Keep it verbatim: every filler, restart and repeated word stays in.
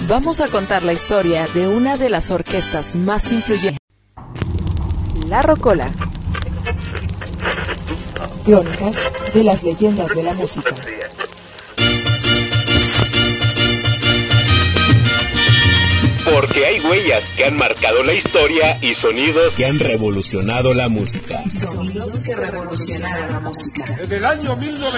Vamos a contar la historia de una de las orquestas más influyentes. La Rocola. Crónicas de las leyendas de la música. Porque hay huellas que han marcado la historia y sonidos que han revolucionado la música. Sonidos que revolucionaron la música. Desde el año mil novecientos